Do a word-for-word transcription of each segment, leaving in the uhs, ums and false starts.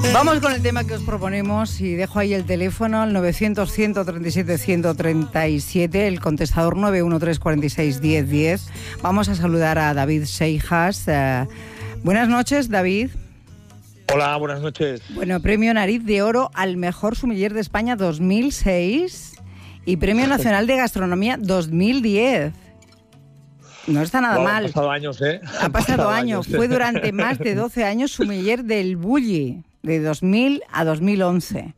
Vamos con el tema que os proponemos y dejo ahí el teléfono, el novecientos, ciento treinta y siete, ciento treinta y siete, el contestador nueve uno tres, cuatro seis, diez, diez. Vamos a saludar a David Seijas. Uh, buenas noches, David. Hola, buenas noches. Bueno, premio Nariz de Oro al mejor sumiller de España dos mil seis y Premio Nacional de Gastronomía dos mil diez. No está nada wow, mal. Han pasado años, ¿eh? Ha pasado, pasado años. Fue durante más de doce años sumiller del Bulli, de dos mil a dos mil once.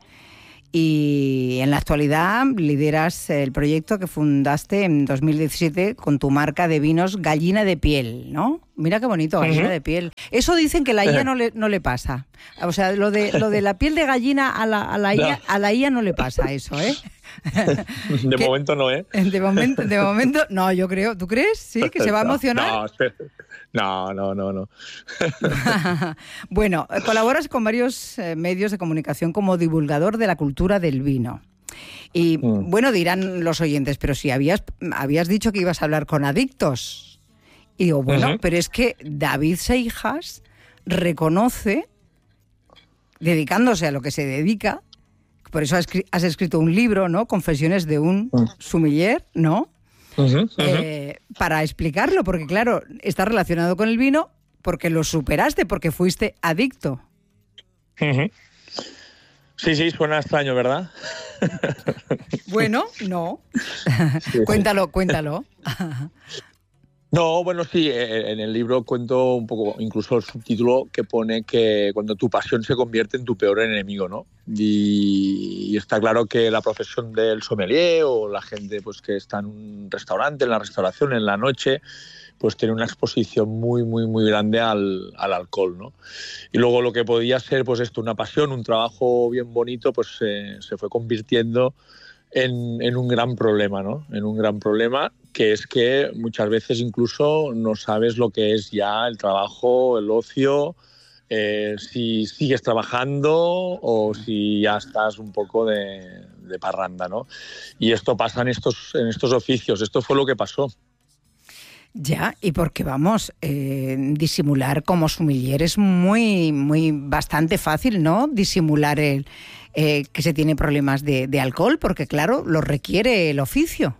Y en la actualidad lideras el proyecto que fundaste en dos mil diecisiete con tu marca de vinos Gallina de Piel, ¿no? Mira qué bonito, Gallina uh-huh. de Piel. Eso dicen que la I A no le, no le pasa. O sea, lo de, lo de la piel de gallina a la, a la I A, no. a la I A no le pasa eso, ¿eh? De ¿Qué? momento no, ¿eh? De momento, de momento, no, yo creo. ¿Tú crees? ¿Sí? ¿Que se va a emocionar? No, no, no, no. no. Bueno, colaboras con varios eh, medios de comunicación como divulgador de la cultura del vino. Y, mm. bueno, dirán los oyentes, pero si habías, habías dicho que ibas a hablar con adictos. Y digo, bueno, uh-huh. pero es que David Seijas reconoce, dedicándose a lo que se dedica, por eso has, has escrito un libro, ¿no? Confesiones de un uh-huh. sumiller, ¿no? Uh-huh, uh-huh. Eh, para explicarlo, porque claro, está relacionado con el vino, porque lo superaste, porque fuiste adicto. Uh-huh. Sí, sí, suena extraño, ¿verdad? Bueno, no. Sí, cuéntalo, sí. cuéntalo. No, bueno, sí, en el libro cuento un poco, incluso el subtítulo que pone que cuando tu pasión se convierte en tu peor enemigo, ¿no? Y, y está claro que la profesión del sommelier o la gente pues que está en un restaurante, en la restauración, en la noche, pues tiene una exposición muy, muy, muy grande al, al alcohol, ¿no? Y luego lo que podía ser, pues esto, una pasión, un trabajo bien bonito, pues eh, se fue convirtiendo en, en un gran problema, ¿no? En un gran problema que es que muchas veces incluso no sabes lo que es ya el trabajo, el ocio, eh, si sigues trabajando o si ya estás un poco de, de parranda, ¿no? Y esto pasa en estos, en estos oficios, esto fue lo que pasó. Ya, y porque vamos, eh, disimular como sommelier es muy, muy, bastante fácil, ¿no? Disimular el, eh, que se tiene problemas de, de alcohol, porque claro, lo requiere el oficio.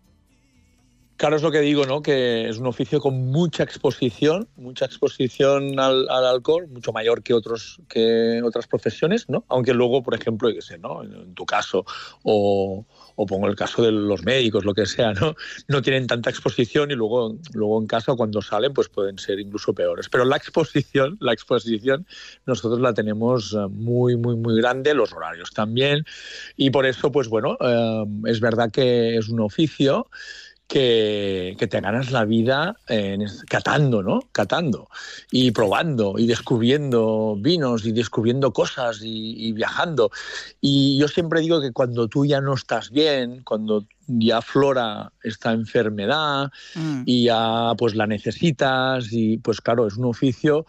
Claro, es lo que digo, ¿no? Que es un oficio con mucha exposición, mucha exposición al, al alcohol, mucho mayor que otros que otras profesiones, ¿no? Aunque luego, por ejemplo, yo qué sé, ¿no? En tu caso, o, o pongo el caso de los médicos, lo que sea, ¿no? No tienen tanta exposición y luego, luego en casa cuando salen, pues pueden ser incluso peores. Pero la exposición, la exposición, nosotros la tenemos muy, muy, muy grande, los horarios también, y por eso, pues bueno, eh, es verdad que es un oficio Que, que te ganas la vida eh, catando, ¿no? Catando y probando y descubriendo vinos y descubriendo cosas y, y viajando. Y yo siempre digo que cuando tú ya no estás bien, cuando ya aflora esta enfermedad mm. y ya pues la necesitas y pues claro, es un oficio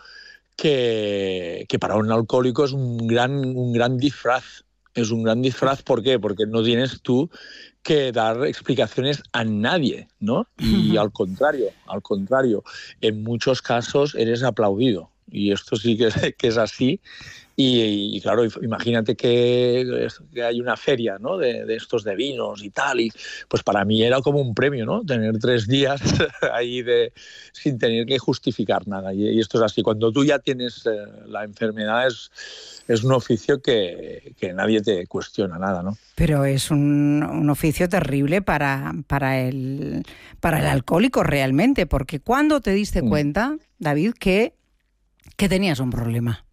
que, que para un alcohólico es un gran, un gran disfraz. Es un gran disfraz, ¿por qué? Porque no tienes tú que dar explicaciones a nadie, ¿no? Y al contrario, al contrario, en muchos casos eres aplaudido. Y esto sí que es, que es así. Y, y claro, imagínate que, que hay una feria, ¿no? de, de estos de vinos y tal, y pues para mí era como un premio, ¿no? Tener tres días ahí de, sin tener que justificar nada. Y, y esto es así. Cuando tú ya tienes eh, la enfermedad es, es un oficio que, que nadie te cuestiona nada, ¿no? Pero es un, un oficio terrible para, para, el, para el alcohólico realmente, porque ¿cuándo te diste mm. cuenta, David, que, que tenías un problema?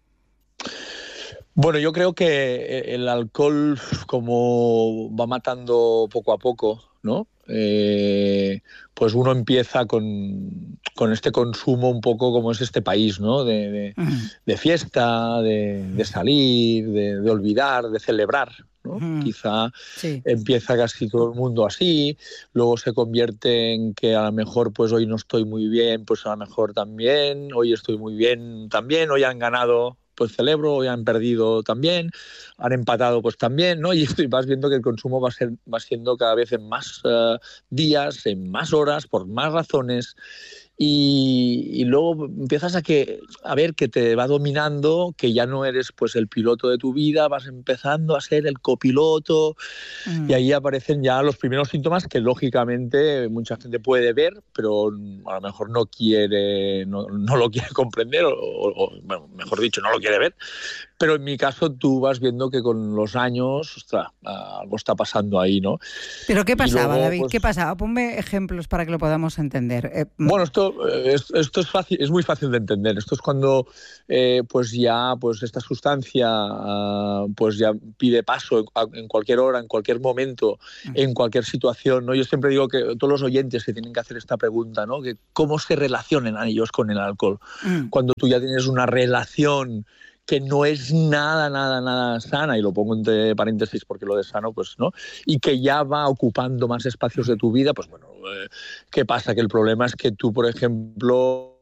Bueno, yo creo que el alcohol, como va matando poco a poco, ¿no? Eh, pues uno empieza con, con este consumo un poco como es este país, ¿no? De, de, de fiesta, de, de salir, de, de olvidar, de celebrar, ¿no? Uh-huh. Quizá sí. Empieza casi todo el mundo así, luego se convierte en que a lo mejor pues hoy no estoy muy bien, pues a lo mejor también, hoy estoy muy bien también, hoy han ganado, pues celebro, hoy han perdido también, han empatado pues también, ¿no? Y vas viendo que el consumo va, a ser, va siendo cada vez en más uh, días, en más horas, por más razones, y, y luego empiezas a, que, a ver que te va dominando, que ya no eres pues el piloto de tu vida, vas empezando a ser el copiloto mm. y ahí aparecen ya los primeros síntomas que lógicamente mucha gente puede ver, pero a lo mejor no quiere, no, no lo quiere comprender o, o bueno, mejor dicho, no lo quiere ver. Pero en mi caso tú vas viendo que con los años, ostras, algo está pasando ahí, ¿no? ¿Pero qué pasaba, luego, David? pues, ¿Qué pasaba? Ponme ejemplos para que lo podamos entender. Eh, bueno, esto, esto es fácil, es muy fácil de entender. Esto es cuando eh, pues ya pues esta sustancia uh, pues ya pide paso en cualquier hora, en cualquier momento, mm. en cualquier situación, ¿no? Yo siempre digo que todos los oyentes que tienen que hacer esta pregunta, ¿no? Que cómo se relacionan ellos con el alcohol. Mm. Cuando tú ya tienes una relación que no es nada, nada, nada sana, y lo pongo entre paréntesis porque lo de sano, pues no, y que ya va ocupando más espacios de tu vida, pues bueno, eh, ¿qué pasa? Que el problema es que tú, por ejemplo,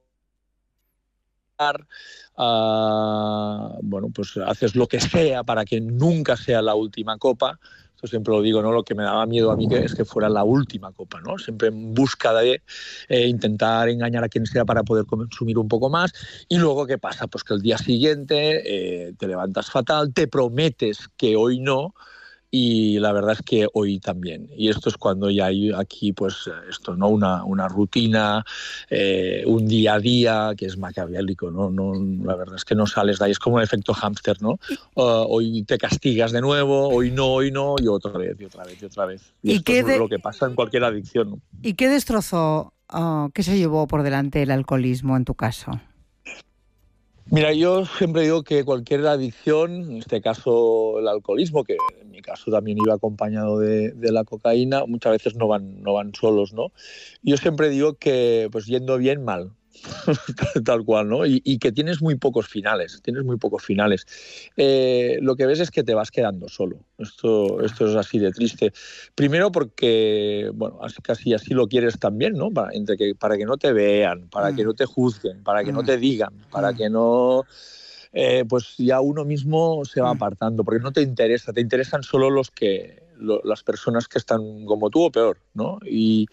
uh, bueno, pues haces lo que sea para que nunca sea la última copa. Esto siempre lo digo, ¿no? Lo que me daba miedo a mí que es que fuera la última copa, ¿no? Siempre en busca de eh, intentar engañar a quien sea para poder consumir un poco más. Y luego, ¿qué pasa? Pues que el día siguiente eh, te levantas fatal, te prometes que hoy no, y la verdad es que hoy también. Y esto es cuando ya hay aquí, pues, esto, ¿no? Una, una rutina, eh, un día a día que es maquiavélico, ¿no? No, la verdad es que no sales de ahí. Es como el efecto hámster, ¿no? Uh, hoy te castigas de nuevo, hoy no, hoy no, y otra vez, y otra vez, y otra vez. Y, ¿Y esto es de... lo que pasa en cualquier adicción, ¿no? ¿Y qué destrozó, uh, qué se llevó por delante el alcoholismo en tu caso? Mira, yo siempre digo que cualquier adicción, en este caso el alcoholismo, que en mi caso también iba acompañado de, de la cocaína, muchas veces no van, no van solos, ¿no? Yo siempre digo que, pues yendo bien, mal. Tal cual, ¿no? Y, y que tienes muy pocos finales, tienes muy pocos finales. Eh, lo que ves es que te vas quedando solo. Esto, esto es así de triste. Primero porque, bueno, así, casi así lo quieres también, ¿no? Para, entre que, para que no te vean, para mm. que no te juzguen, para que mm. no te digan, para mm. que no... Eh, pues ya uno mismo se va apartando, porque no te interesa, te interesan solo los que... las personas que están como tú o peor, ¿no? Y,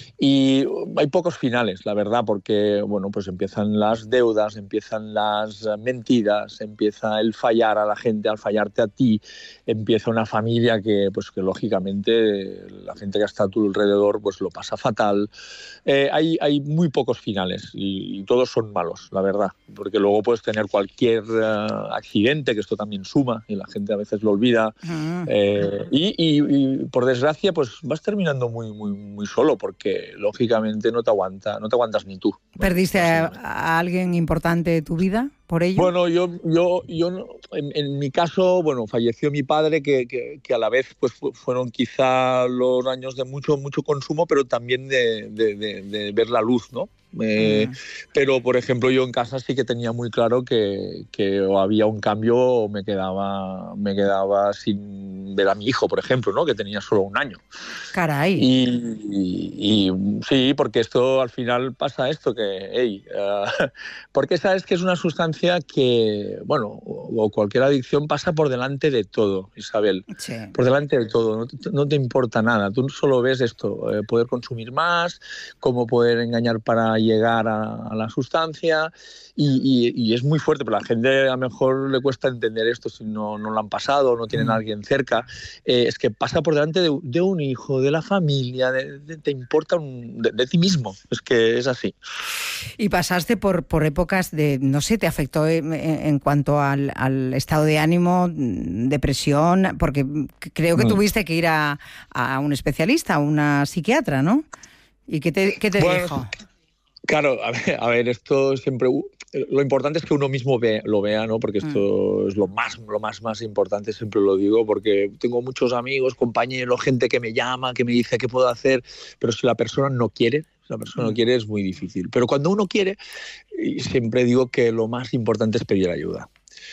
y hay pocos finales, la verdad, porque bueno, pues empiezan las deudas, empiezan las mentiras, empieza el fallar a la gente, al fallarte a ti, empieza una familia que, pues que lógicamente la gente que está a tu alrededor pues lo pasa fatal. Eh, hay, hay muy pocos finales y, y todos son malos, la verdad, porque luego puedes tener cualquier uh, accidente, que esto también suma y la gente a veces lo olvida. Uh-huh. eh, y, y Y, y por desgracia pues vas terminando muy muy muy solo porque lógicamente no te aguanta no te aguantas ni tú. ¿Perdiste a, a alguien importante de tu vida por ello? Bueno, yo yo yo en, en mi caso, bueno, falleció mi padre que, que, que a la vez pues fueron quizá los años de mucho mucho consumo, pero también de, de, de, de ver la luz, ¿no? Eh, mm. Pero, por ejemplo, yo en casa sí que tenía muy claro que, que o había un cambio o me quedaba, me quedaba sin ver a mi hijo, por ejemplo, ¿no? Que tenía solo un año. Caray. Y, y, y sí, porque esto al final pasa esto, que, hey, uh, porque sabes que es una sustancia que, bueno, o, o cualquier adicción pasa por delante de todo, Isabel. Sí. Por delante de todo, no te, no te importa nada. Tú solo ves esto, eh, poder consumir más, cómo poder engañar para llegar a, a la sustancia y, y, y es muy fuerte, pero a la gente a lo mejor le cuesta entender esto si no, no lo han pasado, no tienen mm. a alguien cerca. Eh, es que pasa por delante de, de un hijo, de la familia, de, de, te importa un, de, de ti mismo, es que es así. Y pasaste por, por épocas de, no sé, te afectó en, en cuanto al, al estado de ánimo, depresión, porque creo que mm. tuviste que ir a, a un especialista, a una psiquiatra, ¿no? ¿Y qué te, qué te bueno, dijo? Claro, a ver, a ver, esto siempre... Lo importante es que uno mismo ve, lo vea, ¿no? Porque esto mm. es lo más, lo más, más importante, siempre lo digo, porque tengo muchos amigos, compañeros, gente que me llama, que me dice qué puedo hacer, pero si la persona no quiere, si la persona mm. no quiere es muy difícil. Pero cuando uno quiere, siempre digo que lo más importante es pedir ayuda.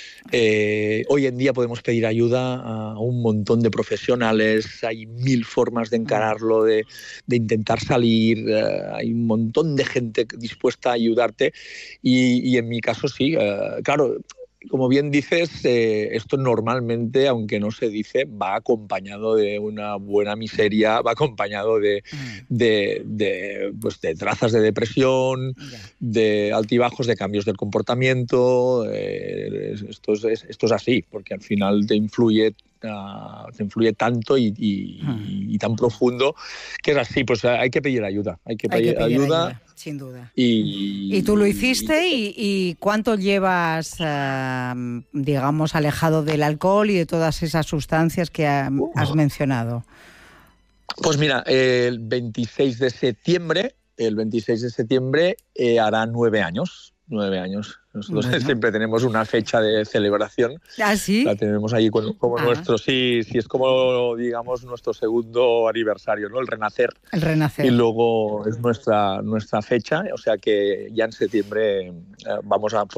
Eh, hoy en día podemos pedir ayuda a un montón de profesionales, hay mil formas de encararlo, de, de intentar salir, eh, hay un montón de gente dispuesta a ayudarte y, y en mi caso sí, eh, claro, como bien dices, eh, esto normalmente, aunque no se dice, va acompañado de una buena miseria, va acompañado de, mm. de, de, pues de trazas de depresión, yeah. de altibajos, de cambios del comportamiento. Eh, esto, es, esto es así, porque al final te influye, uh, te influye tanto y, y, mm. y tan profundo que es así. Pues hay que pedir ayuda, hay que pedir, hay que pedir ayuda, ayuda. Sin duda. Y, y tú lo hiciste y, y ¿cuánto llevas, uh, digamos, alejado del alcohol y de todas esas sustancias que ha, uh. has mencionado? Pues mira, el veintiséis de septiembre, el veintiséis de septiembre eh, hará nueve años. Nueve años. Nosotros bueno. siempre tenemos una fecha de celebración. ¿Ah, sí? La tenemos ahí como, como ah. nuestro, sí, sí, es como, digamos, nuestro segundo aniversario, ¿no? El renacer. El renacer. Y luego es nuestra, nuestra fecha, o sea que ya en septiembre eh, vamos a